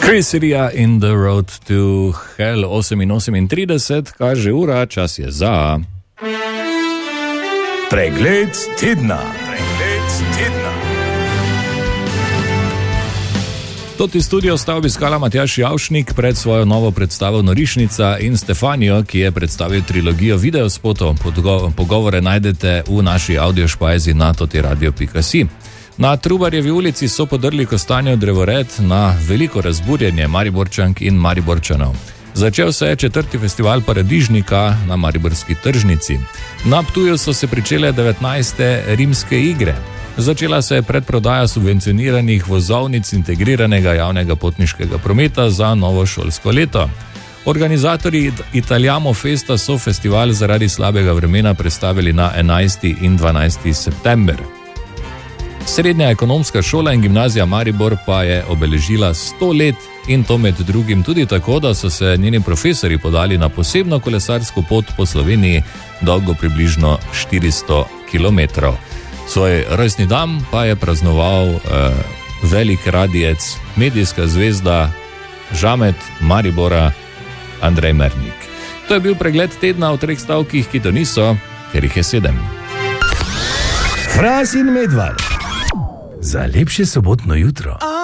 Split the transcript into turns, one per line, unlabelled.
Crazy in the Road to Hell 8:38, kaže ura, čas je za
Pregled tedna.
Toti studio sta obiskala Matjaž Javšnik pred svojo novo predstavo Norišnica in Stefanijo, ki je predstavil trilogijo videospotov. Pogovore najdete v naši audiošpajzi na totiradio.si. Na Trubarjevi ulici so podrli kostanjev drevored na veliko razburjenje Mariborčank in Mariborčanov. Začel se je 4. festival Paradižnika na mariborski tržnici. Na Ptuju so se pričele 19. rimske igre. Začela se je predprodaja subvencioniranih vozovnic integriranega javnega potniškega prometa za novo šolsko leto. Organizatorji Italiamo Festa so festival zaradi slabega vremena prestavili na 11. in 12. september. Srednja ekonomska šola in gimnazija Maribor pa je obeležila 100 let in to med drugim tudi tako, da so se njeni profesori podali na posebno kolesarsko pot po Sloveniji, dolgo približno 400 km. Svoj rojstni dan pa je praznoval velik radijec, medijska zvezda, žamet Maribora Andrej Mernik. To je bil pregled tedna v 3 stavkih, ki to niso, ker jih je 7.
Fras in Medvard za lepše sobotno jutro.